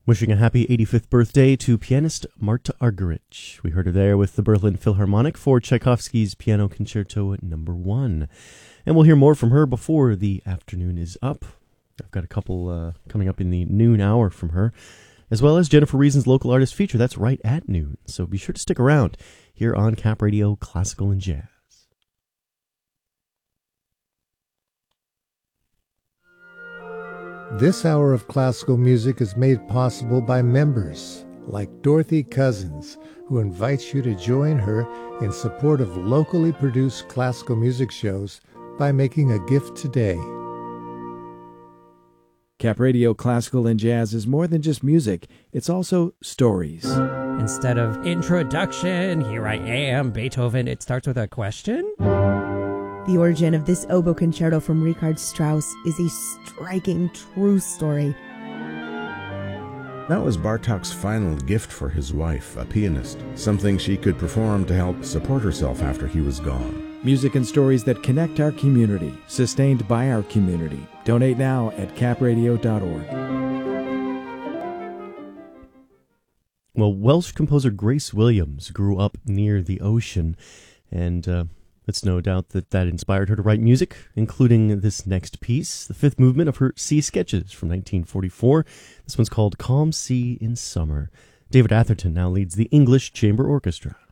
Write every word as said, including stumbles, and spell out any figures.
Wishing a happy eighty-fifth birthday to pianist Marta Argerich. We heard her there to pianist Marta Argerich. We heard her there with the Berlin Philharmonic for Tchaikovsky's Piano Concerto Number One. And we'll hear more from her before the afternoon is up. I've got a couple uh, coming up in the noon hour from her, as well as Jennifer Reason's local artist feature. That's right at noon. So be sure to stick around here on Cap Radio Classical and Jazz. This hour of classical music is made possible by members like Dorothy Cousins, who invites you to join her in support of locally produced classical music shows by making a gift today. Cap Radio Classical and Jazz is more than just music, it's also stories. Instead of introduction, here I am, Beethoven, it starts with a question? The origin of this oboe concerto from Richard Strauss is a striking true story. That was Bartók's final gift for his wife, a pianist, something she could perform to help support herself after he was gone. Music and stories that connect our community, sustained by our community. Donate now at cap radio dot org. Well, Welsh composer Grace Williams grew up near the ocean, and uh, it's no doubt that that inspired her to write music, including this next piece, the fifth movement of her Sea Sketches from nineteen forty-four. This one's called Calm Sea in Summer. David Atherton now leads the English Chamber Orchestra.